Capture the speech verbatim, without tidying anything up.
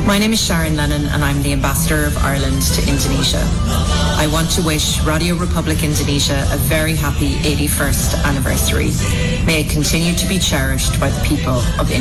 My name is Sharon Lennon and I'm the Ambassador of Ireland to Indonesia. I want to wish Radio Republic Indonesia a very happy eighty-first anniversary. May it continue to be cherished by the people of Indonesia.